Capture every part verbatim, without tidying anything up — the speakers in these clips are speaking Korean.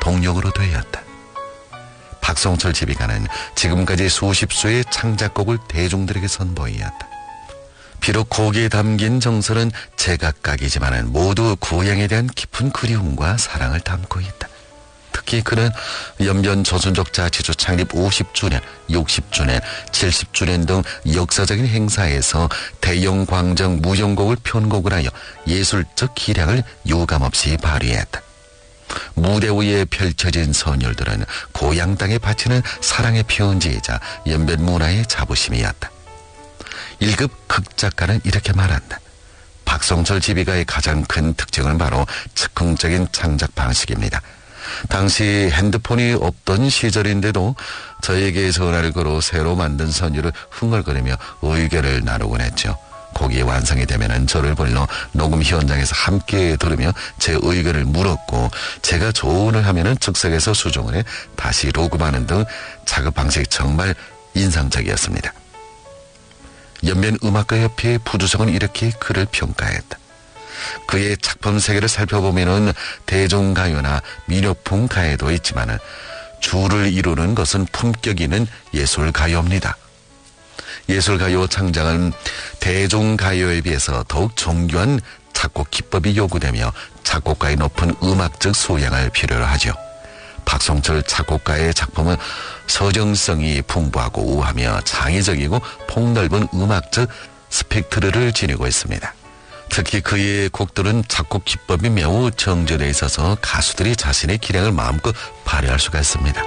동력으로 되었다. 박성철 지휘가는 지금까지 수십 수의 창작곡을 대중들에게 선보이었다. 비록 곡에 담긴 정서는 제각각이지만 모두 고향에 대한 깊은 그리움과 사랑을 담고 있다. 특히 그는 연변 조선족 자치주 창립 오십 주년, 육십 주년, 칠십 주년 등 역사적인 행사에서 대형 광장 무용곡을 편곡을 하여 예술적 기량을 유감없이 발휘했다. 무대 위에 펼쳐진 선율들은 고향 땅에 바치는 사랑의 편지이자 연변 문화의 자부심이었다. 일 급 극작가는 이렇게 말한다. 박성철 지휘가의 가장 큰 특징은 바로 즉흥적인 창작 방식입니다. 당시 핸드폰이 없던 시절인데도 저에게 전화를 걸어 새로 만든 선율을 흥얼거리며 의견을 나누곤 했죠. 곡이 완성이 되면은 저를 불러 녹음 현장에서 함께 들으며 제 의견을 물었고, 제가 조언을 하면은 즉석에서 수정을 해 다시 녹음하는 등 작업 방식이 정말 인상적이었습니다. 연변 음악가협회의 부주석은 이렇게 그를 평가했다. 그의 작품 세계를 살펴보면은 대중가요나 민요풍 가요도 있지만은 주를 이루는 것은 품격 있는 예술가요입니다. 예술가요 창작은 대중가요에 비해서 더욱 정교한 작곡 기법이 요구되며 작곡가의 높은 음악적 소양을 필요로 하죠. 박성철 작곡가의 작품은 서정성이 풍부하고 우하며 창의적이고 폭넓은 음악적 스펙트럼을 지니고 있습니다. 특히 그의 곡들은 작곡 기법이 매우 정제되어 있어서 가수들이 자신의 기량을 마음껏 발휘할 수가 있습니다.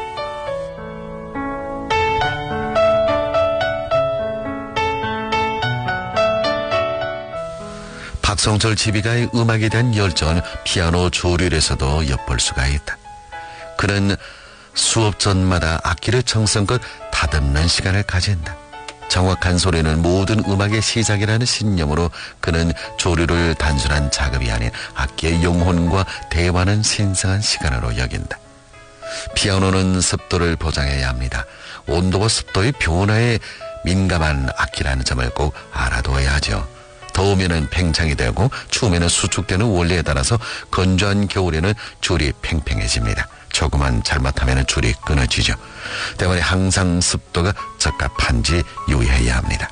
박성철 지휘가의 음악에 대한 열정은 피아노 조율에서도 엿볼 수가 있다. 그는 수업 전마다 악기를 정성껏 다듬는 시간을 가진다. 정확한 소리는 모든 음악의 시작이라는 신념으로 그는 조류를 단순한 작업이 아닌 악기의 영혼과 대화하는 신성한 시간으로 여긴다. 피아노는 습도를 보장해야 합니다. 온도와 습도의 변화에 민감한 악기라는 점을 꼭 알아둬야 하죠. 더우면은 팽창이 되고 추우면은 수축되는 원리에 따라서 건조한 겨울에는 줄이 팽팽해집니다. 조금만 잘못하면 줄이 끊어지죠. 때문에 항상 습도가 적합한지 유의해야 합니다.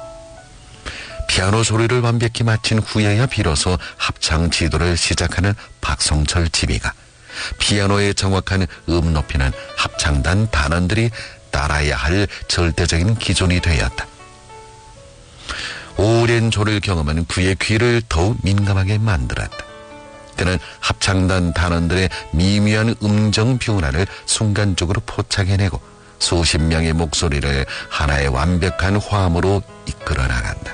피아노 소리를 완벽히 마친 후에야 비로소 합창 지도를 시작하는 박성철 지휘가. 피아노의 정확한 음 높이는 합창단 단원들이 따라야 할 절대적인 기준이 되었다. 오랜 조를 경험한 그의 귀를 더욱 민감하게 만들었다. 그는 합창단 단원들의 미묘한 음정 변화를 순간적으로 포착해내고 수십 명의 목소리를 하나의 완벽한 화음으로 이끌어 나간다.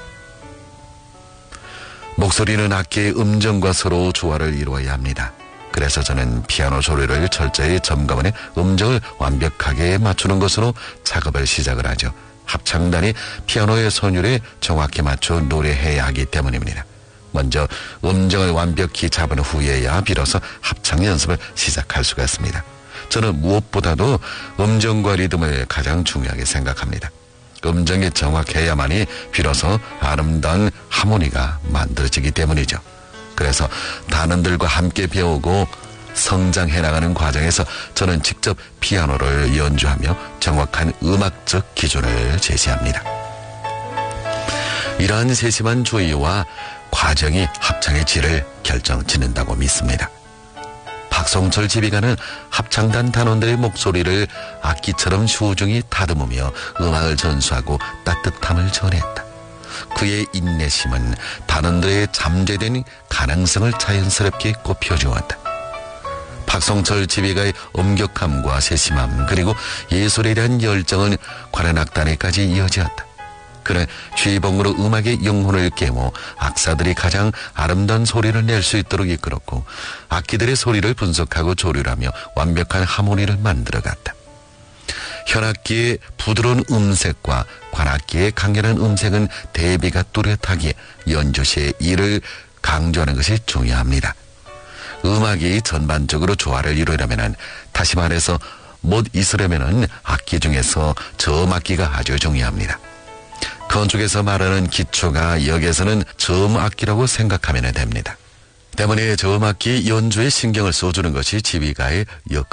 목소리는 악기의 음정과 서로 조화를 이루어야 합니다. 그래서 저는 피아노 소리를 철저히 점검해 음정을 완벽하게 맞추는 것으로 작업을 시작을 하죠. 합창단이 피아노의 선율에 정확히 맞춰 노래해야 하기 때문입니다. 먼저 음정을 완벽히 잡은 후에야 비로소 합창 연습을 시작할 수가 있습니다. 저는 무엇보다도 음정과 리듬을 가장 중요하게 생각합니다. 음정이 정확해야만이 비로소 아름다운 하모니가 만들어지기 때문이죠. 그래서 단원들과 함께 배우고 성장해 나가는 과정에서 저는 직접 피아노를 연주하며 정확한 음악적 기준을 제시합니다. 이러한 세심한 조의와 과정이 합창의 질을 결정짓는다고 믿습니다. 박성철 지휘가는 합창단 단원들의 목소리를 악기처럼 소중히 다듬으며 음악을 전수하고 따뜻함을 전했다. 그의 인내심은 단원들의 잠재된 가능성을 자연스럽게 꼽혀주었다. 박성철 지휘가의 엄격함과 세심함 그리고 예술에 대한 열정은 관현악단에까지 이어지었다. 그는 쥐봉으로 음악의 영혼을 깨워 악사들이 가장 아름다운 소리를 낼 수 있도록 이끌었고 악기들의 소리를 분석하고 조율하며 완벽한 하모니를 만들어갔다. 현악기의 부드러운 음색과 관악기의 강렬한 음색은 대비가 뚜렷하기에 연주 시에 이를 강조하는 것이 중요합니다. 음악이 전반적으로 조화를 이루려면, 다시 말해서 못 있으려면 악기 중에서 저음악기가 아주 중요합니다. 건축에서 말하는 기초가 여기에서는 저음악기라고 생각하면 됩니다. 때문에 저음악기 연주에 신경을 써주는 것이 지휘가의 역